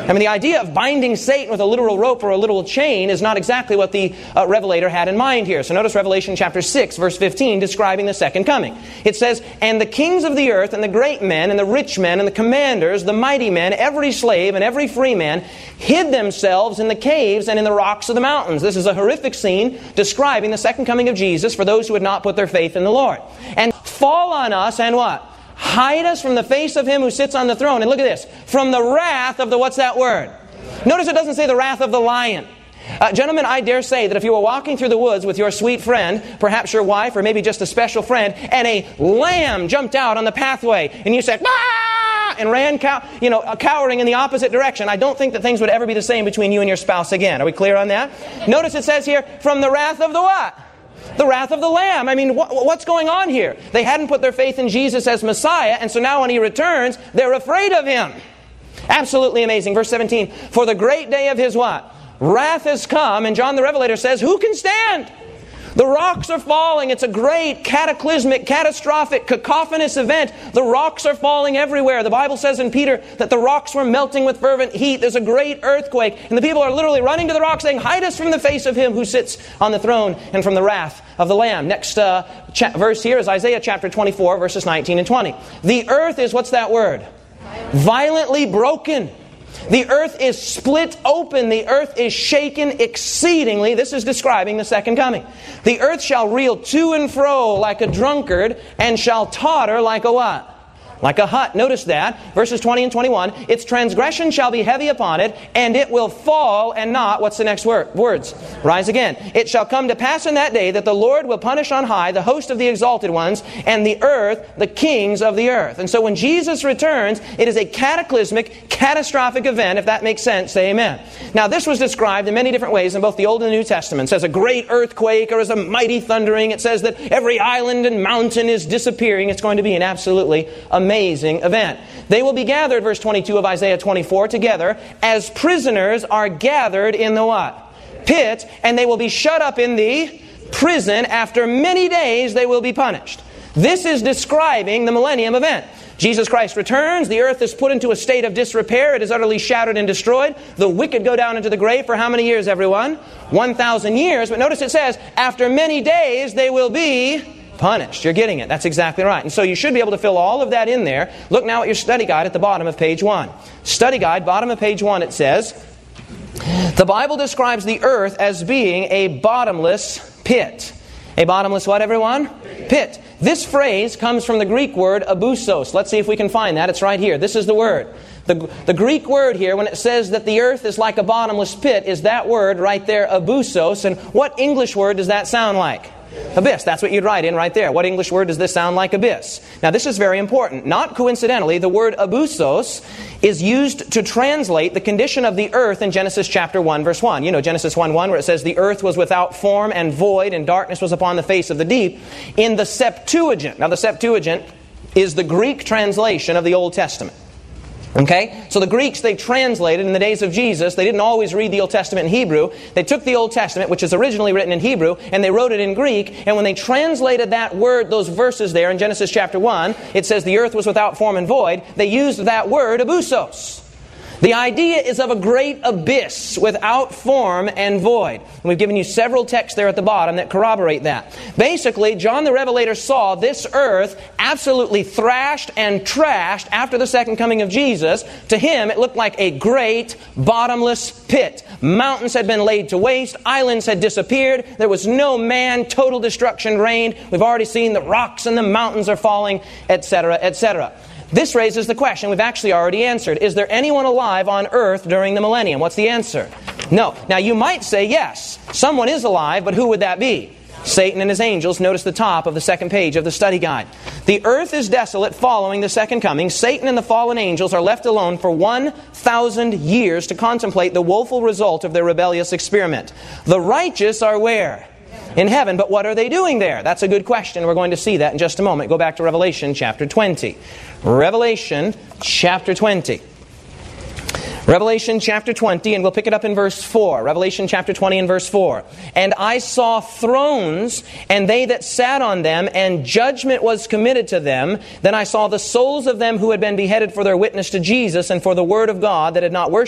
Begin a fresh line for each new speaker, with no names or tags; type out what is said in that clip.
I mean, the idea of binding Satan with a literal rope or a literal chain is not exactly what the Revelator had in mind here. So notice Revelation chapter 6, verse 15, describing the second coming. It says, "And the kings of the earth, and the great men, and the rich men, and the commanders, the mighty men, every slave, and every free man, hid themselves in the caves and in the rocks of the mountains." This is a horrific scene describing the second coming of Jesus for those who had not put their faith in the Lord. "And fall on us," and what? "Hide us from the face of Him who sits on the throne." And look at this. "From the wrath of the," what's that word? Notice it doesn't say the wrath of the lion. Gentlemen, I dare say that if you were walking through the woods with your sweet friend, perhaps your wife or maybe just a special friend, and a lamb jumped out on the pathway, and you said, "Ah!" and ran cowering in the opposite direction, I don't think that things would ever be the same between you and your spouse again. Are we clear on that? Notice it says here, "From the wrath of the" what? The wrath of the Lamb. I mean, what's going on here? They hadn't put their faith in Jesus as Messiah, and so now when He returns, they're afraid of Him. Absolutely amazing. Verse 17, "For the great day of His" what? "Wrath has come," and John the Revelator says, "Who can stand?" The rocks are falling. It's a great, cataclysmic, catastrophic, cacophonous event. The rocks are falling everywhere. The Bible says in Peter that the rocks were melting with fervent heat. There's a great earthquake. And the people are literally running to the rocks saying, "Hide us from the face of Him who sits on the throne and from the wrath of the Lamb." Next verse here is Isaiah chapter 24, verses 19 and 20. "The earth is," what's that word? "Violently broken. The earth is split open. The earth is shaken exceedingly." This is describing the second coming. "The earth shall reel to and fro like a drunkard, and shall totter like a" what? Like a hut. Notice that. Verses 20 and 21. "Its transgression shall be heavy upon it, and it will fall and not," what's the next words? "Rise again. It shall come to pass in that day that the Lord will punish on high the host of the exalted ones, and the earth the kings of the earth." And so when Jesus returns, it is a cataclysmic, catastrophic event. If that makes sense, say amen. Now this was described in many different ways in both the Old and the New Testaments, as a great earthquake or as a mighty thundering. It says that every island and mountain is disappearing. It's going to be an absolutely amazing event. "They will be gathered," verse 22 of Isaiah 24, "together as prisoners are gathered in the" what? "Pit, and they will be shut up in the prison. After many days they will be punished." This is describing the millennium event. Jesus Christ returns. The earth is put into a state of disrepair. It is utterly shattered and destroyed. The wicked go down into the grave for how many years, everyone? 1,000 years. But notice it says, after many days they will be punished. You're getting it. That's exactly right. And so you should be able to fill all of that in there. Look now at your study guide at the bottom of page 1. Study guide, bottom of page 1, it says, "The Bible describes the earth as being a bottomless pit." A bottomless what, everyone? Pit. This phrase comes from the Greek word abusos. Let's see if we can find that. It's right here. This is the word. The Greek word here, when it says that the earth is like a bottomless pit, is that word right there, abusos. And what English word does that sound like? Abyss. That's what you'd write in right there. What English word does this sound like? Abyss. Now this is very important. Not coincidentally, the word abusos is used to translate the condition of the earth in Genesis chapter 1 verse 1. You know Genesis 1:1 where it says the earth was without form and void and darkness was upon the face of the deep. In the Septuagint. Now the Septuagint is the Greek translation of the Old Testament. Okay? So the Greeks, they translated in the days of Jesus. They didn't always read the Old Testament in Hebrew. They took the Old Testament, which is originally written in Hebrew, and they wrote it in Greek. And when they translated that word, those verses there in Genesis chapter 1, it says the earth was without form and void. They used that word, abusos. The idea is of a great abyss without form and void. And we've given you several texts there at the bottom that corroborate that. Basically, John the Revelator saw this earth absolutely thrashed and trashed after the second coming of Jesus. To him, it looked like a great bottomless pit. Mountains had been laid to waste. Islands had disappeared. There was no man. Total destruction reigned. We've already seen the rocks and the mountains are falling, etc., etc. This raises the question we've actually already answered. Is there anyone alive on earth during the millennium? What's the answer? No. Now you might say yes. Someone is alive, but who would that be? Satan and his angels. Notice the top of the second page of the study guide. The earth is desolate following the second coming. Satan and the fallen angels are left alone for 1,000 years to contemplate the woeful result of their rebellious experiment. The righteous are where? In heaven. But what are they doing there? That's a good question. We're going to see that in just a moment. Go back to Revelation chapter 20. Revelation chapter 20. Revelation chapter 20, and we'll pick it up in verse 4. Revelation chapter 20 and verse 4. "And I saw thrones, and they that sat on them, and judgment was committed to them. Then I saw the souls of them who had been beheaded for their witness to Jesus and for the word of God, that had not worshipped